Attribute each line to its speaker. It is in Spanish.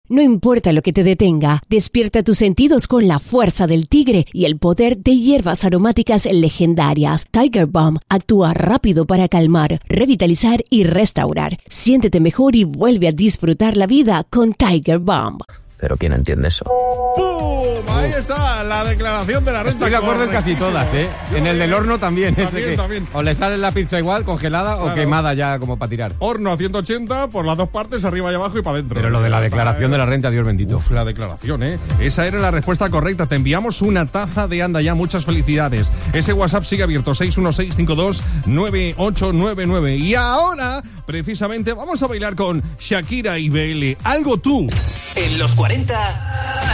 Speaker 1: No importa lo que te detenga, despierta tus sentidos con la fuerza del tigre y el poder de hierbas aromáticas legendarias. Tiger Balm actúa rápido para calmar, revitalizar y restaurar. Siéntete mejor y vuelve a disfrutar la vida con Tiger Balm.
Speaker 2: Pero ¿quién entiende eso?
Speaker 3: ¡Pum! Ahí está la declaración de la renta.
Speaker 4: Estoy de acuerdo en casi todas, ¿eh? En el del horno también.
Speaker 3: También.
Speaker 4: O le sale la pizza igual, congelada, claro, o quemada ya como para tirar.
Speaker 3: Horno a 180 por las dos partes, arriba y abajo y para adentro.
Speaker 4: Pero lo de la declaración de la renta, Dios bendito.
Speaker 3: Uf, la declaración, ¿eh? Esa era la respuesta correcta. Te enviamos una taza de Anda Ya. Muchas felicidades. Ese WhatsApp sigue abierto, 616529899. Y ahora, precisamente, vamos a bailar con Shakira y BL. Algo tú.
Speaker 5: En los 40...